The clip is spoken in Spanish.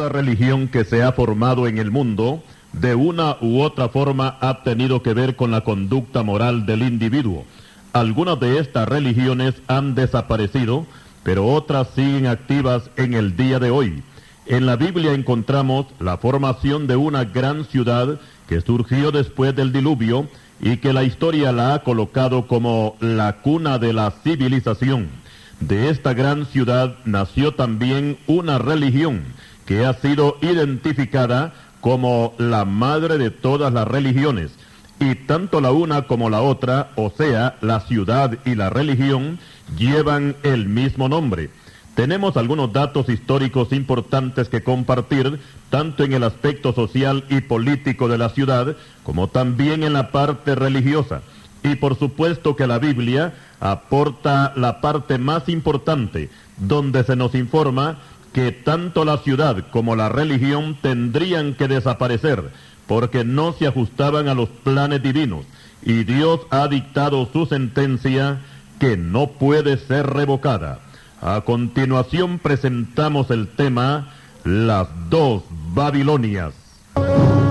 Toda religión que se ha formado en el mundo, de una u otra forma ha tenido que ver con la conducta moral del individuo. Algunas de estas religiones han desaparecido, pero otras siguen activas en el día de hoy. En la Biblia encontramos la formación de una gran ciudad que surgió después del diluvio y que la historia la ha colocado como la cuna de la civilización. De esta gran ciudad nació también una religión que ha sido identificada como la madre de todas las religiones, y tanto la una como la otra, o sea, la ciudad y la religión, llevan el mismo nombre. Tenemos algunos datos históricos importantes que compartir, tanto en el aspecto social y político de la ciudad, como también en la parte religiosa. Y por supuesto que la Biblia aporta la parte más importante, donde se nos informa que tanto la ciudad como la religión tendrían que desaparecer, porque no se ajustaban a los planes divinos, y Dios ha dictado su sentencia que no puede ser revocada. A continuación presentamos el tema Las dos Babilonias.